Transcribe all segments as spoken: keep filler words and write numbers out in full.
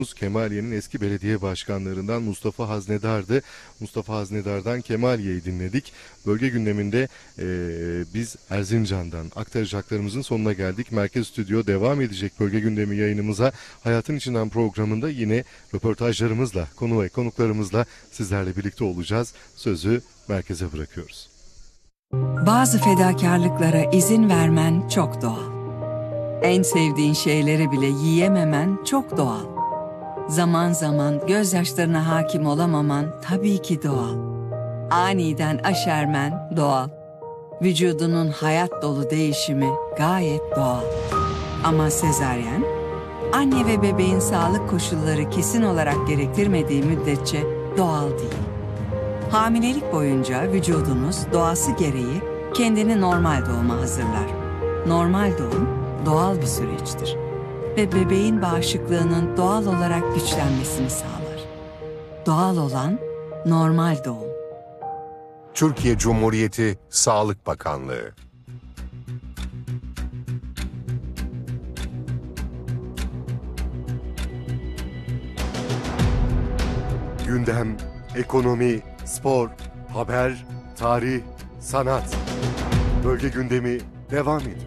Kemaliye'nin eski belediye başkanlarından Mustafa Haznedar'dı. Mustafa Haznedar'dan Kemaliye'yi dinledik. Bölge gündeminde eee, biz Erzincan'dan aktaracaklarımızın sonuna geldik. Merkez Stüdyo devam edecek bölge gündemi yayınımıza. Hayatın İçinden programında yine röportajlarımızla, konu ve konuklarımızla sizlerle birlikte olacağız. Sözü merkeze bırakıyoruz. Bazı fedakarlıklara izin vermen çok doğal. En sevdiğin şeyleri bile yiyememen çok doğal. Zaman zaman gözyaşlarına hakim olamaman tabii ki doğal. Aniden aşermen doğal. Vücudunun hayat dolu değişimi gayet doğal. Ama sezaryen, anne ve bebeğin sağlık koşulları kesin olarak gerektirmediği müddetçe doğal değil. Hamilelik boyunca vücudunuz doğası gereği kendini normal doğuma hazırlar. Normal doğum doğal bir süreçtir ve bebeğin bağışıklığının doğal olarak güçlenmesini sağlar. Doğal olan normal doğum. Türkiye Cumhuriyeti Sağlık Bakanlığı. Gündem, ekonomi, spor, haber, tarih, sanat. Bölge gündemi devam ediyor.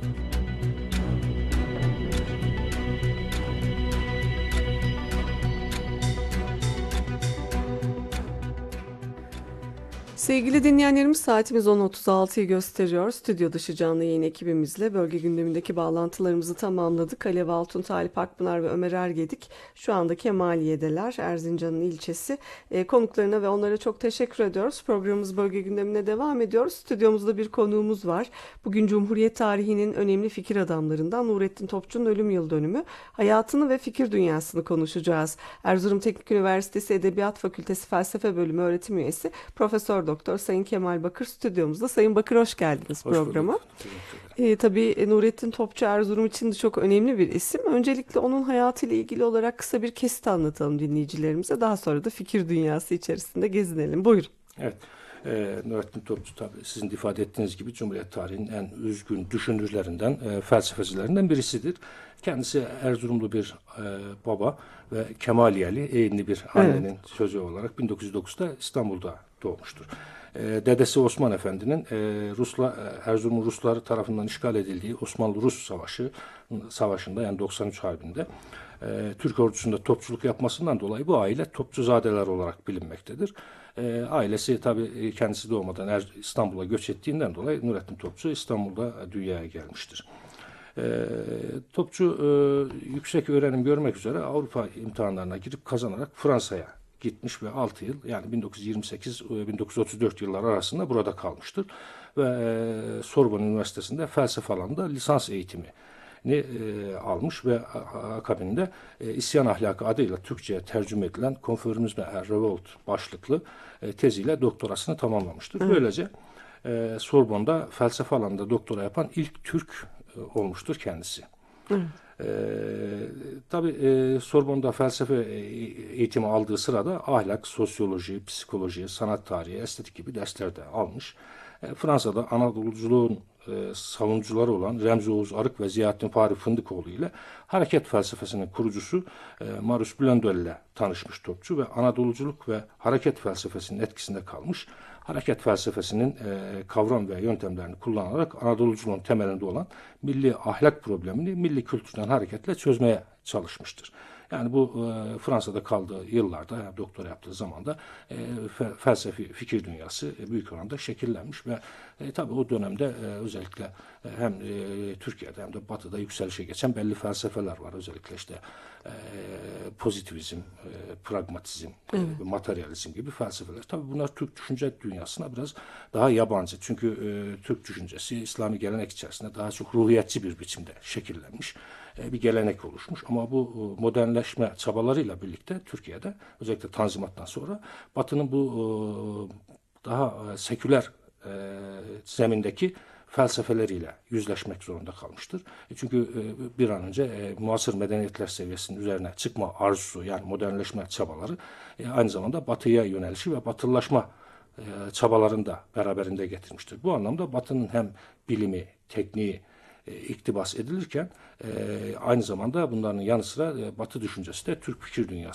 Sevgili dinleyenlerimiz, saatimiz on otuz altıyı gösteriyor. Stüdyo dışı canlı yayın ekibimizle bölge gündemindeki bağlantılarımızı tamamladık. Alev Altun, Talip Akpınar ve Ömer Ergedik şu anda Kemaliye'deler, Erzincan'ın ilçesi. E, konuklarına ve onlara çok teşekkür ediyoruz. Programımız bölge gündemine devam ediyor. Stüdyomuzda bir konuğumuz var. Bugün Cumhuriyet tarihinin önemli fikir adamlarından Nurettin Topçu'nun ölüm yıl dönümü. Hayatını ve fikir dünyasını konuşacağız. Erzurum Teknik Üniversitesi Edebiyat Fakültesi Felsefe Bölümü öğretim üyesi Profesör Doktor Sayın Kemal Bakır stüdyomuzda. Sayın Bakır, hoş geldiniz hoş programa. Ee, tabii Nurettin Topçu Erzurum için de çok önemli bir isim. Öncelikle onun hayatıyla ilgili olarak kısa bir kesit anlatalım dinleyicilerimize. Daha sonra da fikir dünyası içerisinde gezinelim. Buyurun. Evet. E, Nurettin Topçu, tabii sizin de ifade ettiğiniz gibi Cumhuriyet tarihinin en üzgün düşünürlerinden, e, felsefecilerinden birisidir. Kendisi Erzurumlu bir e, baba ve Kemaliyeli, Eğinli bir annenin evet. sözü olarak bin dokuz yüz dokuzda İstanbul'da doğmuştur. E, dedesi Osman Efendi'nin e, Rusla e, Erzurum Rusları tarafından işgal edildiği Osmanlı-Rus Savaşı savaşında, yani doksan üç Harbi'nde e, Türk ordusunda topçuluk yapmasından dolayı bu aile Topçuzadeler olarak bilinmektedir. E, ailesi tabii kendisi doğmadan er, İstanbul'a göç ettiğinden dolayı Nurettin Topçu İstanbul'da dünyaya gelmiştir. E, Topçu e, yüksek öğrenim görmek üzere Avrupa imtihanlarına girip kazanarak Fransa'ya gitmiş ve altı yıl, yani bin dokuz yüz yirmi sekiz bin dokuz yüz otuz dört yılları arasında burada kalmıştır. Ve e, Sorbonne Üniversitesi'nde felsefe alanında lisans eğitimi ni e, almış ve akabinde e, İsyan Ahlakı adıyla Türkçe'ye tercüme edilen Konformizm ve Revolt başlıklı e, teziyle doktorasını tamamlamıştır. Hı. Böylece e, Sorbonne'da felsefe alanında doktora yapan ilk Türk e, olmuştur kendisi. Hı. E, tabii e, Sorbonne'da felsefe eğitimi aldığı sırada ahlak, sosyoloji, psikoloji, sanat tarihi, estetik gibi dersler de almış. E, Fransa'da Anadoluculuğun e, savunucuları olan Remzi Oğuz Arık ve Ziyaettin Fahri Fındıkoğlu ile hareket felsefesinin kurucusu e, Marius Blondel ile tanışmış Topçu ve Anadoluculuk ve hareket felsefesinin etkisinde kalmış. Hareket felsefesinin e, kavram ve yöntemlerini kullanarak Anadoluculuğun temelinde olan milli ahlak problemini milli kültürden hareketle çözmeye çalışmıştır. Yani bu e, Fransa'da kaldığı yıllarda, yani doktora yaptığı zamanda e, fe, felsefi fikir dünyası e, büyük oranda şekillenmiş ve e, tabii o dönemde e, özellikle e, hem e, Türkiye'de hem de Batı'da yükselişe geçen belli felsefeler var. Özellikle işte e, pozitivizm, e, pragmatizm, evet. e, materyalizm gibi felsefeler. Tabii bunlar Türk düşünce dünyasına biraz daha yabancı. Çünkü e, Türk düşüncesi İslami gelenek içerisinde daha çok ruhiyatçı bir biçimde şekillenmiş bir gelenek oluşmuş. Ama bu modernleşme çabalarıyla birlikte Türkiye'de özellikle Tanzimat'tan sonra Batı'nın bu daha seküler zemindeki felsefeleriyle yüzleşmek zorunda kalmıştır. Çünkü bir an önce muasır medeniyetler seviyesinin üzerine çıkma arzusu, yani modernleşme çabaları aynı zamanda Batı'ya yönelişi ve batılılaşma çabalarını da beraberinde getirmiştir. Bu anlamda Batı'nın hem bilimi, tekniği, e, iktibas edilirken e, aynı zamanda bunların yanı sıra e, Batı düşüncesi de Türk fikir dünyası